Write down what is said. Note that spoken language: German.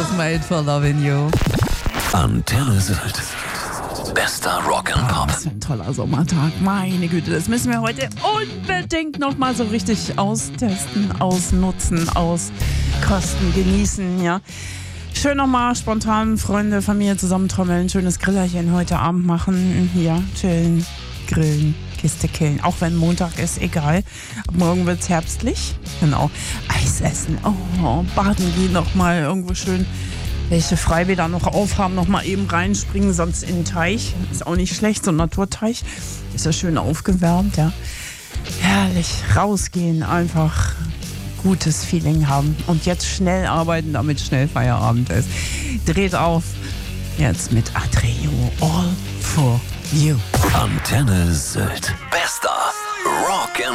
Made for Loving You. Antenne Sylt. Bester Rock'n'Pop. Was für ein toller Sommertag. Meine Güte, das müssen wir heute unbedingt nochmal so richtig austesten, ausnutzen, auskosten, genießen, ja. Schön nochmal spontan Freunde, Familie zusammentrommeln, schönes Grillerchen heute Abend machen. Ja, chillen, grillen, Kiste killen. Auch wenn Montag ist, egal. Ab morgen wird's herbstlich. Genau. Eis essen. Oh, baden gehen nochmal irgendwo schön. Welche Freibäder noch aufhaben, nochmal eben reinspringen, sonst in den Teich. Ist auch nicht schlecht, so ein Naturteich. Ist ja schön aufgewärmt, ja. Herrlich, rausgehen, einfach gutes Feeling haben. Und jetzt schnell arbeiten, damit schnell Feierabend ist. Dreht auf, jetzt mit Adreo, All for You. Antenne Sylt. Bester Rock'n'Pop.